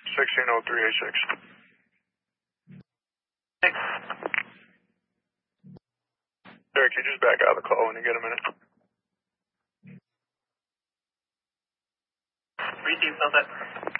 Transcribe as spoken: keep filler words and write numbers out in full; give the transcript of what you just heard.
sixteen oh three eight six. Derek, you just back out of the call when you get a minute. Three teams, how's that?